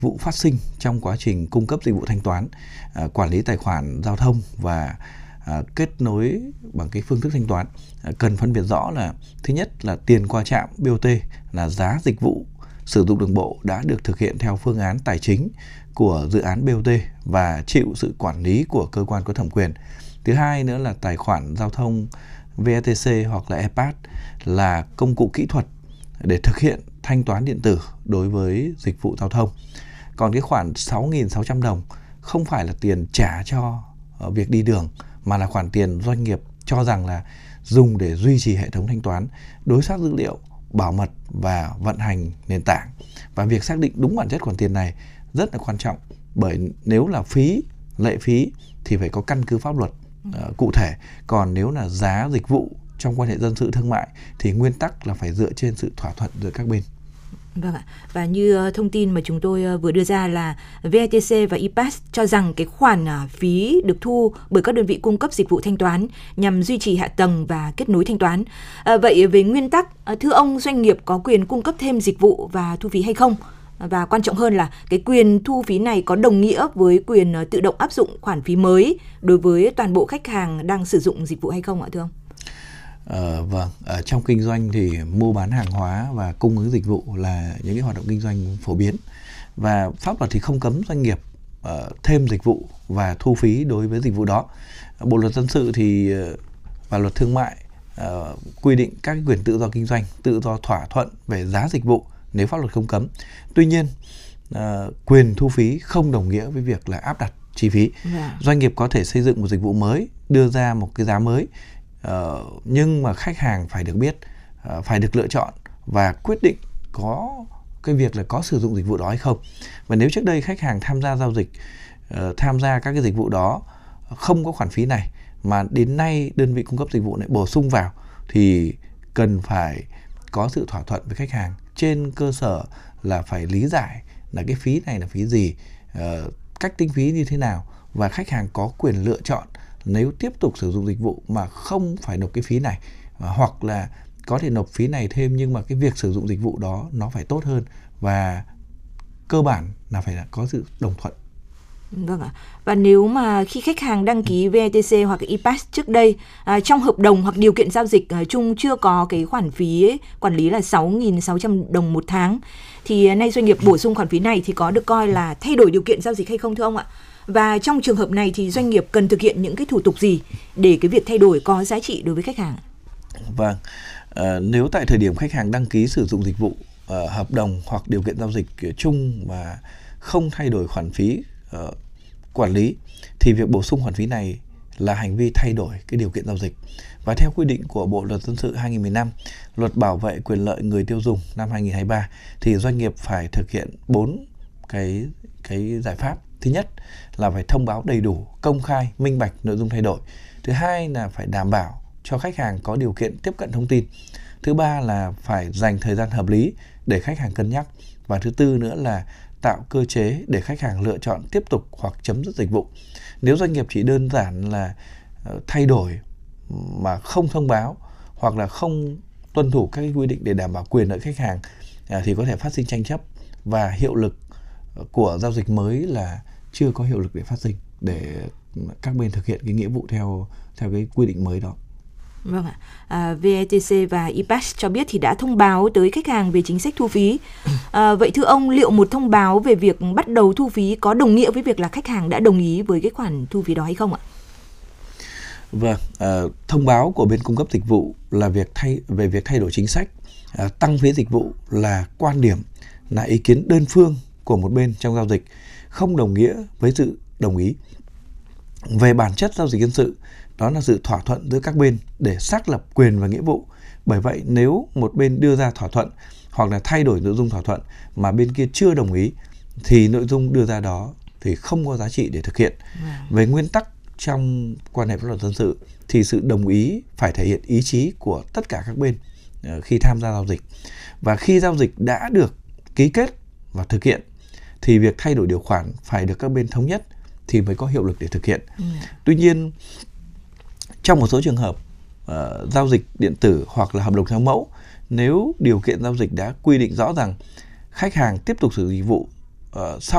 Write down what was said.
vụ phát sinh trong quá trình cung cấp dịch vụ thanh toán, quản lý tài khoản giao thông và kết nối bằng cái phương thức thanh toán, cần phân biệt rõ là thứ nhất là tiền qua trạm BOT là giá dịch vụ sử dụng đường bộ đã được thực hiện theo phương án tài chính của dự án BOT và chịu sự quản lý của cơ quan có thẩm quyền. Thứ hai nữa là tài khoản giao thông VETC hoặc là ePass là công cụ kỹ thuật để thực hiện thanh toán điện tử đối với dịch vụ giao thông. Còn cái khoản 6.600 đồng không phải là tiền trả cho việc đi đường, mà là khoản tiền doanh nghiệp cho rằng là dùng để duy trì hệ thống thanh toán, đối soát dữ liệu, bảo mật và vận hành nền tảng. Và việc xác định đúng bản chất khoản tiền này rất là quan trọng, bởi nếu là phí, lệ phí thì phải có căn cứ pháp luật cụ thể. Còn nếu là giá dịch vụ trong quan hệ dân sự thương mại thì nguyên tắc là phải dựa trên sự thỏa thuận giữa các bên. Vâng ạ. Và như thông tin mà chúng tôi vừa đưa ra là VETC và ePass cho rằng cái khoản phí được thu bởi các đơn vị cung cấp dịch vụ thanh toán nhằm duy trì hạ tầng và kết nối thanh toán. Vậy về nguyên tắc, thưa ông, doanh nghiệp có quyền cung cấp thêm dịch vụ và thu phí hay không? Và quan trọng hơn là cái quyền thu phí này có đồng nghĩa với quyền tự động áp dụng khoản phí mới đối với toàn bộ khách hàng đang sử dụng dịch vụ hay không ạ thưa ông? Vâng, trong kinh doanh thì mua bán hàng hóa và cung ứng dịch vụ là những cái hoạt động kinh doanh phổ biến, và pháp luật thì không cấm doanh nghiệp thêm dịch vụ và thu phí đối với dịch vụ đó. Bộ luật dân sự thì và luật thương mại quy định các quyền tự do kinh doanh, tự do thỏa thuận về giá dịch vụ nếu pháp luật không cấm. Tuy nhiên, quyền thu phí không đồng nghĩa với việc là áp đặt chi phí. Doanh nghiệp có thể xây dựng một dịch vụ mới, đưa ra một cái giá mới, nhưng mà khách hàng phải được biết, phải được lựa chọn và quyết định có cái việc là có sử dụng dịch vụ đó hay không. Và nếu trước đây khách hàng tham gia giao dịch, tham gia các cái dịch vụ đó không có khoản phí này, mà đến nay đơn vị cung cấp dịch vụ này bổ sung vào, thì cần phải có sự thỏa thuận với khách hàng trên cơ sở là phải lý giải là cái phí này là phí gì, cách tính phí như thế nào, và khách hàng có quyền lựa chọn nếu tiếp tục sử dụng dịch vụ mà không phải nộp cái phí này, hoặc là có thể nộp phí này thêm nhưng mà cái việc sử dụng dịch vụ đó nó phải tốt hơn, và cơ bản là phải có sự đồng thuận. Vâng ạ. Và nếu mà khi khách hàng đăng ký VETC hoặc ePass trước đây, trong hợp đồng hoặc điều kiện giao dịch chung chưa có cái khoản phí quản lý là 6.600 đồng một tháng, thì nay doanh nghiệp bổ sung khoản phí này thì có được coi là thay đổi điều kiện giao dịch hay không thưa ông ạ? Và trong trường hợp này thì doanh nghiệp cần thực hiện những cái thủ tục gì để cái việc thay đổi có giá trị đối với khách hàng? Vâng, nếu tại thời điểm khách hàng đăng ký sử dụng dịch vụ, hợp đồng hoặc điều kiện giao dịch chung mà không thay đổi khoản phí quản lý, thì việc bổ sung khoản phí này là hành vi thay đổi cái điều kiện giao dịch. Và theo quy định của Bộ luật dân sự 2015, luật bảo vệ quyền lợi người tiêu dùng năm 2023, thì doanh nghiệp phải thực hiện 4 cái giải pháp. Thứ nhất là phải thông báo đầy đủ, công khai, minh bạch nội dung thay đổi. Thứ hai là phải đảm bảo cho khách hàng có điều kiện tiếp cận thông tin. Thứ ba là phải dành thời gian hợp lý để khách hàng cân nhắc. Và thứ tư nữa là tạo cơ chế để khách hàng lựa chọn tiếp tục hoặc chấm dứt dịch vụ. Nếu doanh nghiệp chỉ đơn giản là thay đổi mà không thông báo, hoặc là không tuân thủ các quy định để đảm bảo quyền lợi khách hàng, thì có thể phát sinh tranh chấp, và hiệu lực của giao dịch mới là chưa có hiệu lực để phát sinh, để các bên thực hiện cái nghĩa vụ theo cái quy định mới đó. Vâng ạ. VETC và ePass cho biết thì đã thông báo tới khách hàng về chính sách thu phí. Vậy thưa ông, liệu một thông báo về việc bắt đầu thu phí có đồng nghĩa với việc là khách hàng đã đồng ý với cái khoản thu phí đó hay không ạ? Vâng, thông báo của bên cung cấp dịch vụ là về việc thay đổi chính sách, tăng phí dịch vụ là quan điểm, là ý kiến đơn phương của một bên trong giao dịch, không đồng nghĩa với sự đồng ý. Về bản chất giao dịch dân sự, đó là sự thỏa thuận giữa các bên để xác lập quyền và nghĩa vụ. Bởi vậy, nếu một bên đưa ra thỏa thuận hoặc là thay đổi nội dung thỏa thuận mà bên kia chưa đồng ý, thì nội dung đưa ra đó thì không có giá trị để thực hiện. Về nguyên tắc trong quan hệ pháp luật dân sự thì sự đồng ý phải thể hiện ý chí của tất cả các bên khi tham gia giao dịch. Và khi giao dịch đã được ký kết và thực hiện thì việc thay đổi điều khoản phải được các bên thống nhất thì mới có hiệu lực để thực hiện. Tuy nhiên, trong một số trường hợp giao dịch điện tử hoặc là hợp đồng theo mẫu, nếu điều kiện giao dịch đã quy định rõ rằng khách hàng tiếp tục sử dụng dịch vụ sau